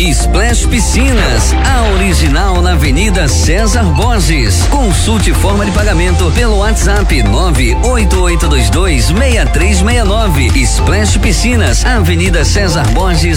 Splash Piscinas, a original na Avenida César Borges. Consulte forma de pagamento pelo WhatsApp 988226369. Splash Piscinas, Avenida César Borges,